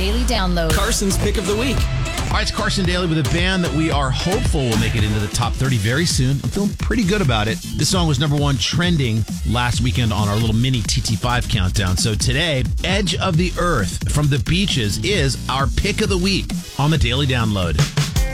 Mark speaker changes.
Speaker 1: Daily Download.
Speaker 2: Carson's Pick of the Week.
Speaker 3: All right, it's Carson Daly with a band that we are hopeful will make it into the top 30 very soon. I'm feeling pretty good about it. This song was number one trending last weekend on our little mini TT5 countdown. So today, Edge of the Earth from the Beaches is our Pick of the Week on the Daily Download.